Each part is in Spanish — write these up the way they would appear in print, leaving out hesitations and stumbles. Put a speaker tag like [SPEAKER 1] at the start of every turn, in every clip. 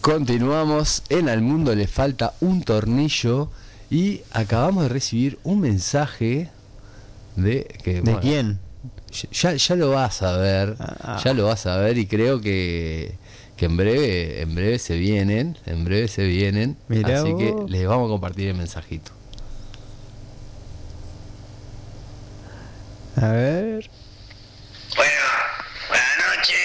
[SPEAKER 1] Continuamos en Al Mundo le falta un tornillo y acabamos de recibir un mensaje de que,
[SPEAKER 2] ¿De quién?
[SPEAKER 1] Ya lo vas a ver, ya lo vas a ver y creo que en breve se vienen,
[SPEAKER 2] Mirá
[SPEAKER 1] así
[SPEAKER 2] vos.
[SPEAKER 1] que les vamos a compartir el mensajito.
[SPEAKER 2] A ver.
[SPEAKER 3] Bueno, buenas noches.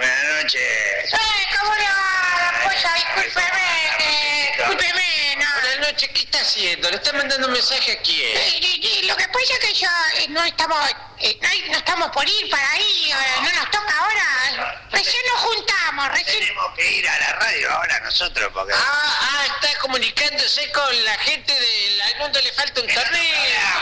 [SPEAKER 4] ¿Cómo le va? Pues discúlpeme, no.
[SPEAKER 3] Buenas noches, ¿qué está haciendo? ¿Le está mandando un mensaje a quién?
[SPEAKER 4] Lo que pasa es que yo no estamos por ir para ahí, no nos toca ahora. Recién nos juntamos,
[SPEAKER 3] Tenemos que ir a la radio ahora nosotros porque... está comunicándose con la gente del Al Mundo le falta un torneo.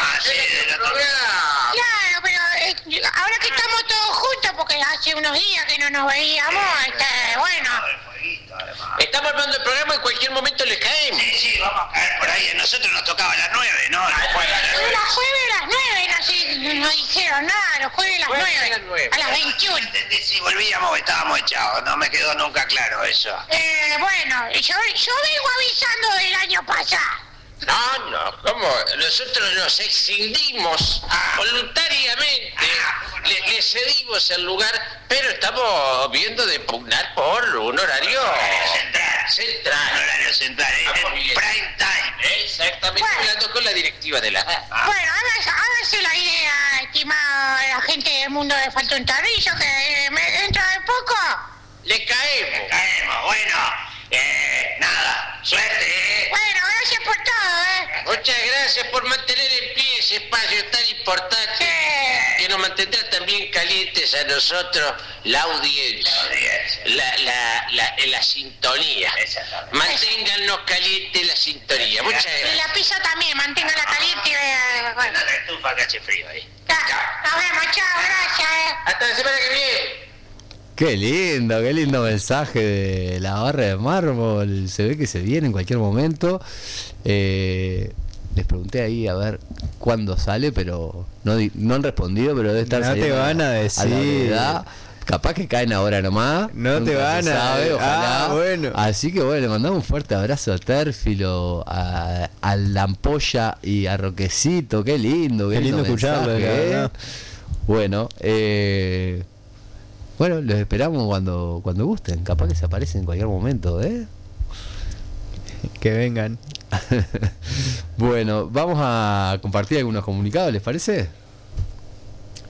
[SPEAKER 4] Claro, pero ahora que estamos todos juntos, porque hace unos días que no nos veíamos, bueno.
[SPEAKER 3] Estamos armando el programa, en cualquier momento le caemos. Sí, vamos a caer por ahí. Nosotros nos tocaba a las 9, ¿no?
[SPEAKER 4] Los jueves a las 9, no dijeron nada, los jueves a las 9, a las 21.
[SPEAKER 3] Entendí si volvíamos o estábamos echados, no me quedó nunca claro eso.
[SPEAKER 4] Bueno, yo vengo avisando del año pasado.
[SPEAKER 3] No, ¿cómo? Nosotros nos extinguimos voluntariamente, le cedimos el lugar, pero estamos viendo de pugnar por un horario central. Horario central, prime time. Exactamente,
[SPEAKER 4] Bueno.
[SPEAKER 3] hablando con la directiva de la...
[SPEAKER 4] Bueno, hágase la idea, estimada la gente del mundo de Falta un Tornillo, que dentro de poco...
[SPEAKER 3] Le caemos, bueno, nada, suerte,
[SPEAKER 4] Bueno, gracias por todo,
[SPEAKER 3] Muchas gracias por mantener en pie ese espacio tan importante que nos mantendrá también calientes a nosotros, la audiencia, la sintonía. Manténganos caliente la sintonía. Muchas
[SPEAKER 4] Y
[SPEAKER 3] gracias.
[SPEAKER 4] la pizza también, manténgala caliente. Bueno.
[SPEAKER 3] la estufa que hace frío ahí.
[SPEAKER 4] Nos vemos, chao, gracias,
[SPEAKER 3] Hasta la semana que viene.
[SPEAKER 1] Qué lindo mensaje de la barra de mármol. Se ve que se viene en cualquier momento. Les pregunté ahí a ver cuándo sale, pero no han respondido, pero debe estar
[SPEAKER 2] No te
[SPEAKER 1] saliendo
[SPEAKER 2] van a decir.
[SPEAKER 1] la brevedad. Capaz que caen ahora nomás.
[SPEAKER 2] No te
[SPEAKER 1] Nunca
[SPEAKER 2] van
[SPEAKER 1] se
[SPEAKER 2] a-
[SPEAKER 1] sabe, ojalá.
[SPEAKER 2] bueno.
[SPEAKER 1] Así que bueno, le mandamos un fuerte abrazo a Térfilo, a la Ampolla y a Roquecito. Qué lindo
[SPEAKER 2] escucharlo,
[SPEAKER 1] mensaje,
[SPEAKER 2] la verdad.
[SPEAKER 1] Bueno, bueno, los esperamos cuando gusten. Capaz que se aparecen en cualquier momento,
[SPEAKER 2] Que vengan.
[SPEAKER 1] Bueno, vamos a compartir algunos comunicados, ¿les parece?